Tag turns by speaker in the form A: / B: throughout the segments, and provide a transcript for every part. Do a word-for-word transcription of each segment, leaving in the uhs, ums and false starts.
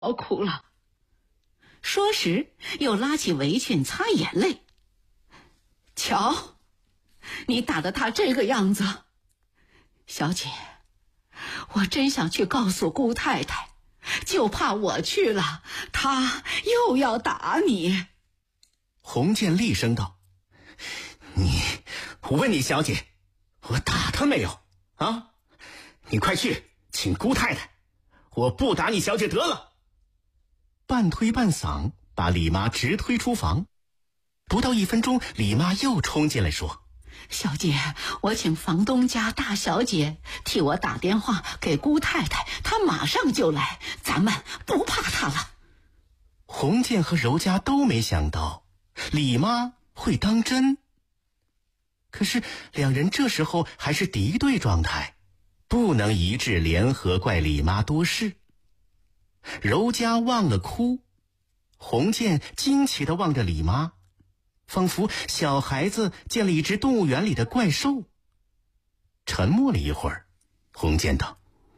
A: 我哭了。说时又拉起围裙擦眼泪。瞧，你打得他这个样子，小姐，我真想去告诉姑太太，就怕我去了，她又要打你。
B: 洪建厉声道：你，我问你小姐，我打他没有啊？你快去请姑太太，我不打你小姐得了。半推半搡，把李妈直推出房。不到一分钟，李妈又冲进来说：
A: 小姐，我请房东家大小姐替我打电话给姑太太，她马上就来，咱们不怕她了。
B: 洪建和柔家都没想到李妈会当真，可是两人这时候还是敌对状态，不能一致联合怪李妈多事。柔家忘了哭，洪建惊奇地望着李妈，仿佛小孩子见了一只动物园里的怪兽。沉默了一会儿，洪建道：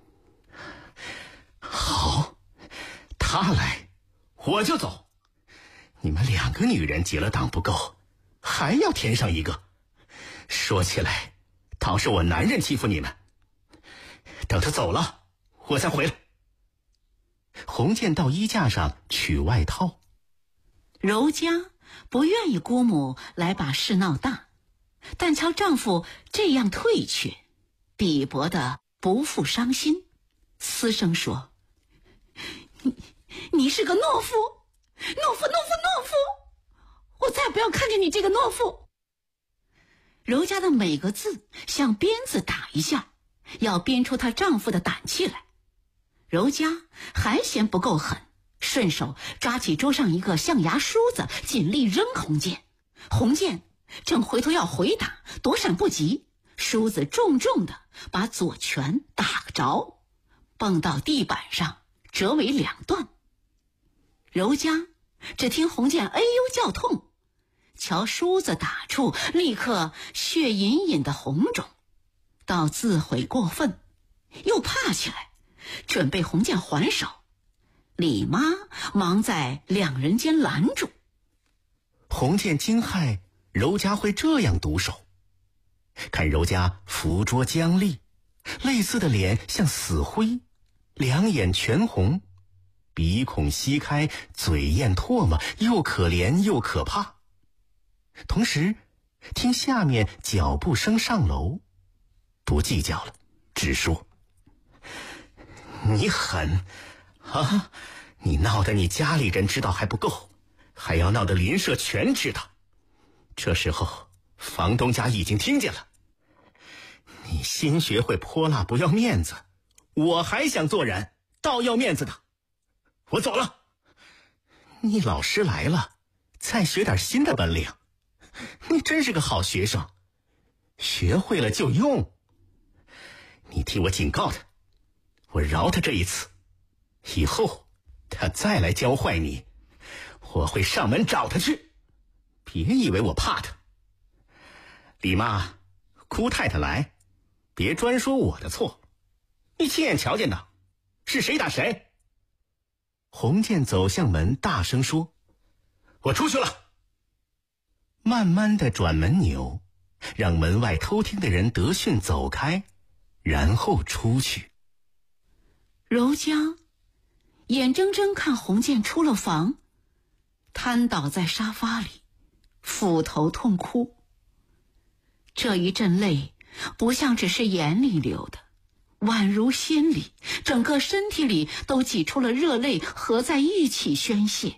B: 好，他来我就走，你们两个女人结了党不够，还要添上一个，说起来倒是我男人欺负你们。等他走了我再回来。洪建到衣架上取外套。
A: 柔家不愿意姑母来把事闹大，但瞧丈夫这样退却，鄙薄的不复伤心，嘶声说：你你是个懦夫，懦夫，懦夫，懦夫！我再不要看见你这个懦夫！柔家的每个字像鞭子打一下，要鞭出她丈夫的胆气来。柔家还嫌不够狠，顺手抓起桌上一个象牙梳子，尽力扔洪建。洪建正回头要回打，躲闪不及，梳子重重的把左拳打着，蹦到地板上，折为两段。柔家只听洪建哎呦叫痛，瞧梳子打处，立刻血隐隐的红肿，到自悔过分，又怕起来，准备洪建还手。李妈忙在两人间拦住。
B: 洪建惊骇柔家会这样毒手，看柔家扶桌僵立，泪似的脸像死灰，两眼全红，鼻孔吸开，嘴咽唾沫，又可怜又可怕。同时听下面脚步声上楼，不计较了，只说：你狠啊！你闹得你家里人知道还不够，还要闹得邻舍全知道。这时候房东家已经听见了，你新学会泼辣不要面子，我还想做人倒要面子的。我走了。你老师来了，再学点新的本领。你真是个好学生，学会了就用。你替我警告他，我饶他这一次，以后他再来教坏你，我会上门找他去。别以为我怕他。李妈，姑太太来，别专说我的错，你亲眼瞧见的，是谁打谁。洪建走向门，大声说：我出去了。慢慢的转门钮，让门外偷听的人得讯走开，然后出去。
A: 柔家眼睁睁看洪建出了房，瘫倒在沙发里，俯头痛哭。这一阵泪不像只是眼里流的，宛如心里，整个身体里都挤出了热泪，合在一起宣泄。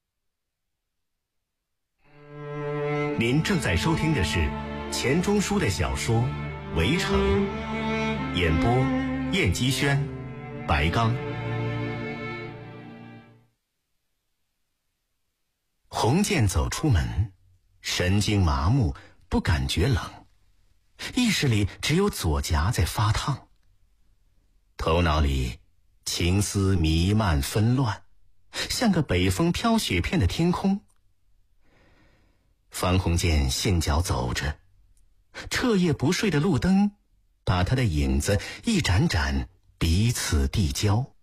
B: 您正在收听的是钱钟书的小说《围城》，演播燕姬轩、白刚。洪建走出门，神经麻木，不感觉冷，意识里只有左颊在发烫，头脑里情思弥漫纷乱，像个北风飘雪片的天空。方鸿渐信脚走着，彻夜不睡的路灯把他的影子一盏盏彼此递交。